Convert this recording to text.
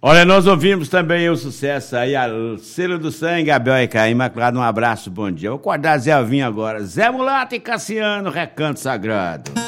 Olha, nós ouvimos também o sucesso aí, a Selo do Sangue, Abel e Caim, Imaculado, um abraço, bom dia. Vou acordar Zé Alvinho agora, Zé Mulato e Cassiano, Recanto Sagrado.